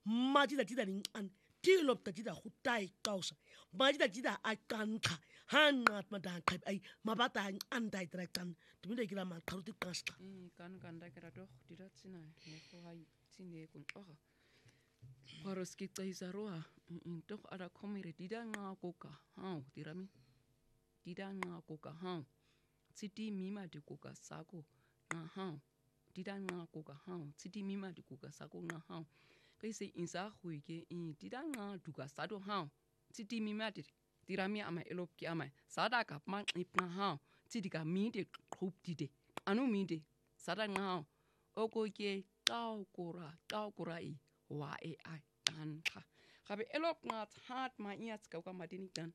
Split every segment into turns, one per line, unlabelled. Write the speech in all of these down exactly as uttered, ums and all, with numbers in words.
maji da tida nincan tilop da tida hutai kausa maji da tida akanka hanat madan kai ai mabata andai traktan tumida kila ma karuti kasta
kan kan da kira doch dirat sina ne ko hai sine kun oha Waros kita isaroa doch ada komire dida nga koka hau tirami dida nga koka hau Siti mima di kuka sako na hau. Dida nga kuka hau. Siti mima di kuka sako na hau. Kai se insa hui ke in dida nga duka sado hau. Siti mima di tirami ama elop ki ama. Sada ka man ip na hau. Siti ka mi de krup di de. Anu mi de. Sada nga hau. Oko ke tau kura. Tau kura i. Wa e ai. Dan ka. Kabe elop nga hat ma iats ka madini dan.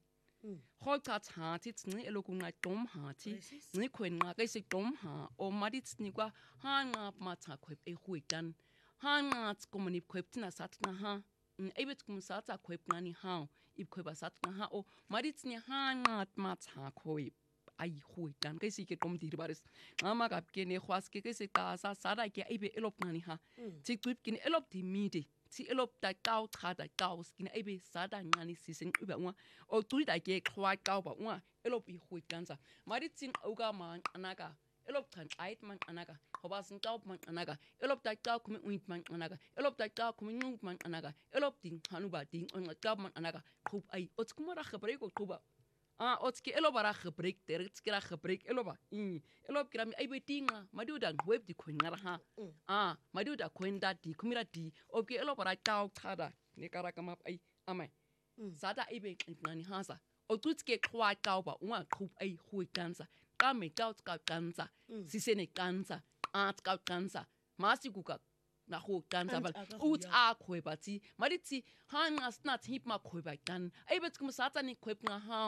Hol tat hatit ni elokuna tom hati ni kwenna kai se tom ha o madit ni kwa ha na mata kwep e huitan ha na komani kwep tina sat na ha e bet kum sata kwep na ni ha i kwep sat na ha o madit ni ha na mata kwep ai huitan kai se ke tom dir baris ama kap ke ne khwas ke kai se ta sa sara ke e be elop na ni ha ti kwep kin elop ti mide ti elop da kau tra da kau skin ebe sada ngani sisen uba wa o tui da ke kwa kau ba wa elop i hui kansa mari tin oga man anaka elop kan ait man anaka hoba sin kau man anaka elop da kau kum uint man anaka elop da kau kum nung man anaka elop tin hanuba tin on kau man anaka khup ai ot kumara khabre ko kuba ah ot ki elop ara khabre ter kira khabre eloba i elop kira mi ebe tinga madu dan web di khonyara ha ah madu da kwenda di kumira di oke elop ara kau tada ne kara kama ai amai sada ebe ngani hasa o tutske kwa kau ba wa khup ai hui kansa ka me kau ka kansa sisene kansa at kau kansa masi kuka na ho kansa bal ut a khwebati mariti hanga snat hip ma khweba kan ebe kum sata ni khweb nga ha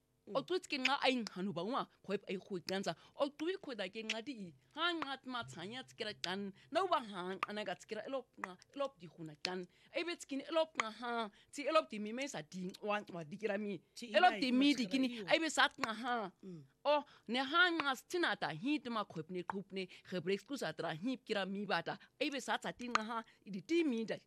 o tutske nga ai hanu ba wa khweb ai hui kansa o tui khoda ke ngadi hanga ma tsanya tskira kan no ba han anaga tskira elop nga elop di khuna kan ebe tskin elop nga ha ti elop di mi mesa di wan wa dikira mi elop di mi di kini ebe sat nga ha o ne hanga stinata hit ma khweb ne khup ne khabrex ku satra hip kira mi bata ebe sat sat nga ha di ti mi da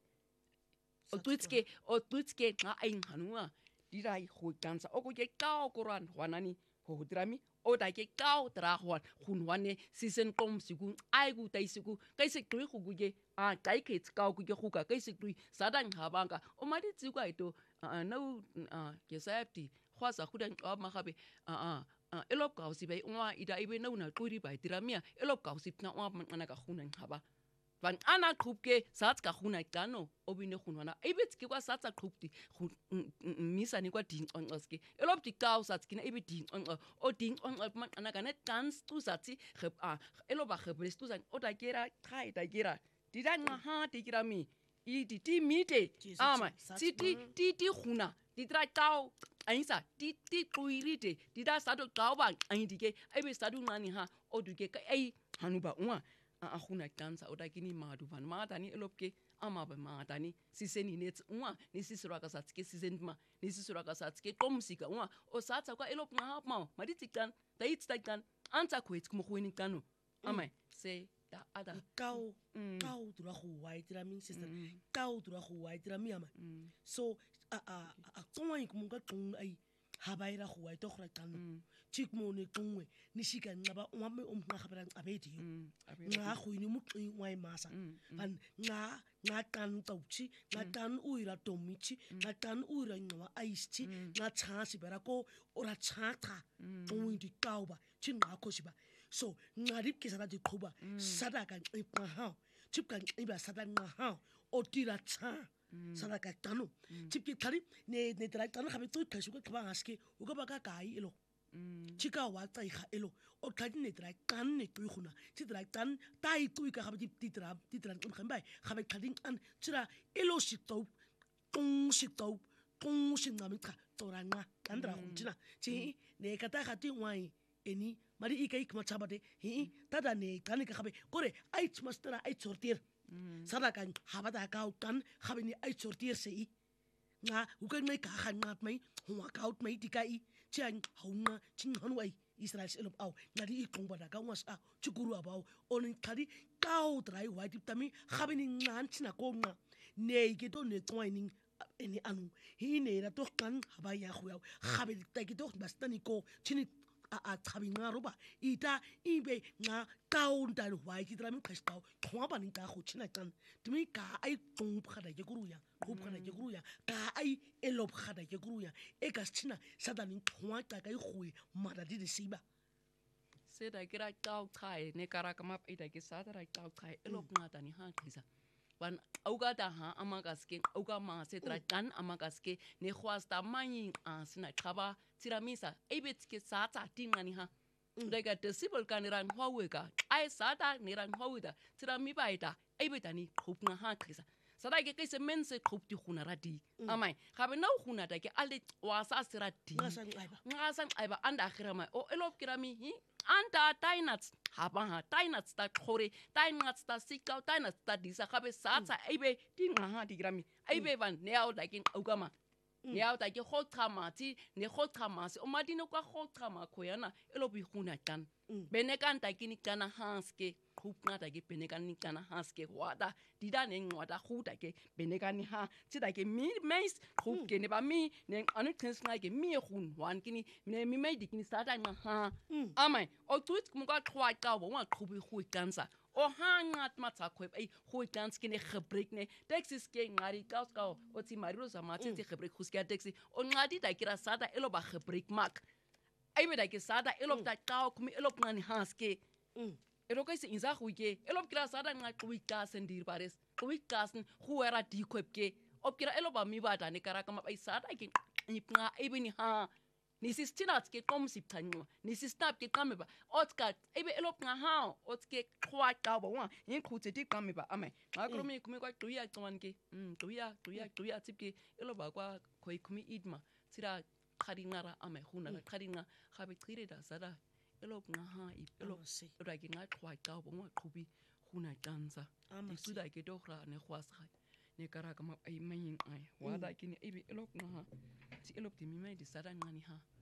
o tutske o tutske nga ai hanua dirai ho kansa o ko ke kau koran wanani ho drami o da ke kau tra hwan khunwane season kom sigu ai gu tai sigu kai se tui khu ge a kai ke kau gu ge khu ka kai se tui sadan habanga o mari tsi kwa ito no ke safety khwasa khudan ka ma khabe a a elop ka si bai unwa ida ibe no na turi bai tiramia elop ka si na wa mana ka khunan haba van ana krupke sat ka khuna kano obine khunwana ibet ke kwa satsa krupti misa ni kwa ding on oske elop di kau sat kina ibe ding on o ding on man ana kana dance tu satsi khep a eloba khebres tu san o da kera khai da kera di dan ha di kira mi i di ti mite ama ti ti ti ti khuna di tra kau ainsa ti ti kuirite di da sado kau ba ai di ke ibe sadu ngani ha o du ke ai hanuba unwa a khuna kansa o da kini madu van mata ni elopke ama ba mata ni siseni net unwa ni sisura ka satske sisen ma ni sisura ka satske komsika unwa o satsa kwa elop nga hap ma maditi kan tait kan anta kwet kumo khwini kanu ama se da ada
kau kau dura khuwai tira min sister kau dura khuwai tira mi ama so a a a tsongwa kumo ka tsong ai habaira khuwai to khra kanu chikmo ne tsongwe ni shika ngaba umame umnga khabara abedi nga khwini mutli wai masa van nga nga kan tauchi nga kan uira tomichi nga kan uira ngwa aichi nga chasi berako ora chata tongwindi kauba chinga khoshiba so nga ripke sada di khoba sada kan ipha ha chipkan iba sada nga ha otira cha sada ka tanu chipki thari ne ne tra tanu khabe tu khashuka khaba ngaske ukaba ka kai elo chika wa tsai kha elo o khadi ne tra kan ne tu khuna chi tra kan tai tu ka khabe ti tra ti tra kun khambai khabe khadi an chira elo shi to tong shi to tong shi ngam ka toranga kandra khunchina chi ne kata khati wai eni mari ikai kma chabade hi tada ne kan ka khabe kore ai chmastara ai chortir sada kan habada ka kan khabe ni ai chortir sei nga ukan mai ka khan ngat mai huwa ka out mai dikai chian haunga chin hanwai Israel selop au ngadi ikong bada ka was a chukuru abau onin khadi kau trai wai tip tami khabe ni ngan china ko nga ne ke to ne tsoining ene anu hi ne ra to kan haba ya go ya gabe ta ke to ba stani ko chini a chabi nga roba ita ibe nga kaunta wa ki tra mi khashtaw khwa ba ni ta go china kan tumi ka ai tung phada ke guruya go phada ke guruya ka ai elop phada ke guruya e ka china sada ni khwa ka kai khoi mara di siba
se da ke ra tau khai ne kara ka map ita ke sa ra tau khai elop nga ta ni ha khisa ban auga da ha amagaske auga ma se tra kan amagaske ne khwasta mani a sina khaba tiramisa ebetske sa ta tingani ha daga disciple kan ran hwawega ai sa ta ni ran hwawida tirami baita ebetani khupna ha khisa sada ke ke se mense khupti khuna radi amai gabe na khuna ta ke ale wa sa sira di nga san aiba anda khirama o elop kirami hi anta tainats haba ha tainats ta khore tainats ta sikau tainats ta disa gabe sa tsa ebe tinga ha di kirami ebe van ne au da ke ugama ne au da ke khotrama ti ne khotrama se o madino kwa khotrama khoyana elobi khuna kan benekan ta ke ni kana hanske khupna ta ke benekan ni kana hanske wada dida ne ngwada khuta ke benekan ni ha ti da ke mi mes khup ke ne ba mi ne anu tsna ke mi khun wan kini ne mi mai dikini sa ta nga ha amai o tut mo ka khwa ka bo wa khubi khu kansa o hangat matsa khweb ai khu kans kine khabrik ne texas ke ngari kaus ka o ti mariro za matse ti khabrik khuska taxi o ngadi da kira sada elo ba khabrik mak ai be da ke sada elo ta ka khumi elo ngani haske elo ka se inza khuike elo kira sada nga khwi ka sendir bares khwi kasen khu era di khweb ke o kira elo ba mi ba da ne kara ka ma bai sada ke nga ebe ni ha ni sistinat ke kom si tanwa ni sistap ke kameba otkat ebe elop nga ha otke khwa ka ba wa yin khutse ti kameba ame nga kromi kumi kwa tuya tswan ke mm tuya tuya tuya tipke elo ba kwa khoi kumi idma tira khadingara ame huna la khadinga khabe tsire da sada elop nga ha elop ra ke nga khwa ka ba wa khubi huna tsanza tsuda ke dokhra ne khwasa ne kara kama ai mayin ai wada kini ebe elop nga ha ti elop ti mi mai di sada ngani ha